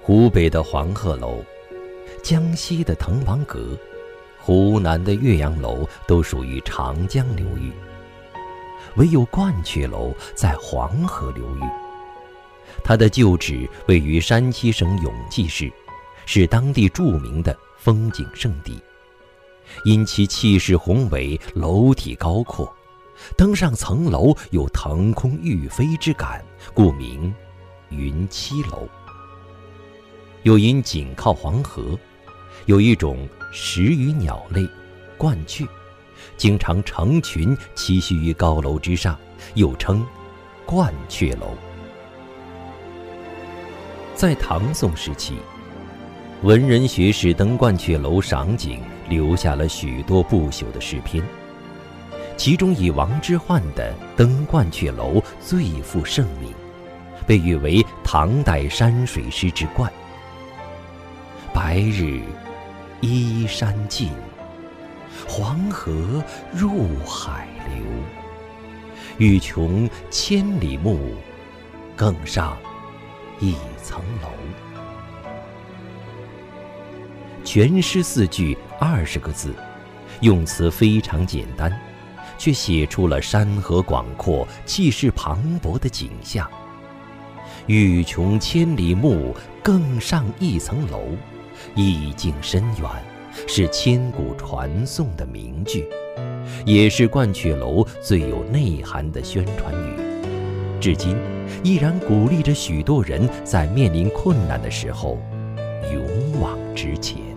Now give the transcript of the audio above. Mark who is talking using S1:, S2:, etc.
S1: 湖北的黄鹤楼、江西的滕王阁、湖南的岳阳楼都属于长江流域，唯有鹳雀楼在黄河流域。它的旧址位于山西省永济市，是当地著名的风景胜地。因其气势宏伟，楼体高阔，登上层楼有腾空欲飞之感，故名云栖楼。又因紧靠黄河，有一种食鱼鸟类鹳雀，经常成群栖息于高楼之上，又称鹳雀楼。在唐宋时期，文人学士登鹳雀楼赏景，留下了许多不朽的诗篇，其中以王之涣的《登鹳雀楼》最负盛名，被誉为唐代山水诗之冠。白日依山尽，黄河入海流。欲穷千里目，更上一层楼。全诗4句20个字，用词非常简单，却写出了山河广阔、气势磅礴的景象。欲穷千里目，更上一层楼，意境深远，是千古传颂的名句，也是鹳雀楼最有内涵的宣传语，至今依然鼓励着许多人在面临困难的时候勇往直前。